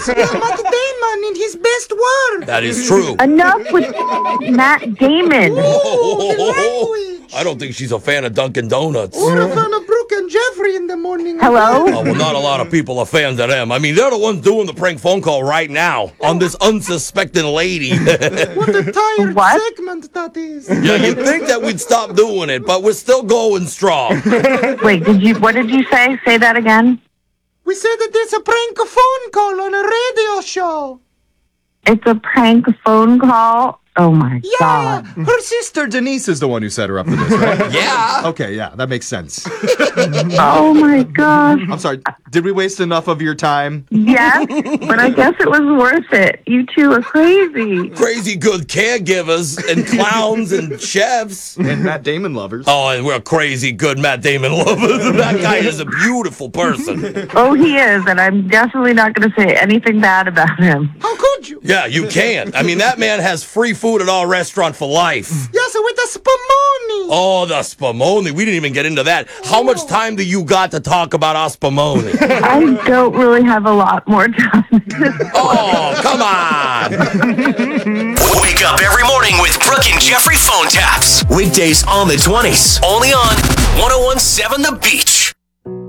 Yes, Matt Damon in his best work. That is true. Enough with Matt Damon. I don't think she's a fan of Dunkin' Donuts. Or a fan of Brooke and Jeffrey in the morning. Hello? Oh, well, not a lot of people are fans of them. I mean, they're the ones doing the prank phone call right now on this unsuspecting lady. What a tired What? segment that is. Yeah, you'd think that we'd stop doing it, but we're still going strong. Wait, what did you say? Say that again. We said that it's a prank phone call on a radio show. It's a prank phone call? Oh, my Yeah. God. Her sister Denise is the one who set her up for this, right? Yeah. Okay, yeah, that makes sense. Oh, my gosh. I'm sorry, did we waste enough of your time? Yes, but I guess it was worth it. You two are crazy. Crazy good caregivers and clowns and chefs. And Matt Damon lovers. Oh, and we're crazy good Matt Damon lovers. That guy is a beautiful person. Oh, he is, and I'm definitely not going to say anything bad about him. How could you? Yeah, you can't. I mean, that man has free food at our restaurant for life. Yes, with the spumoni. Oh, the spumoni. We didn't even get into that. How much time do you got to talk about our spumoni? I don't really have a lot more time. Oh, come on. Wake up every morning with Brooke and Jeffrey phone taps. Weekdays on the 20s. Only on 1017 The Beat.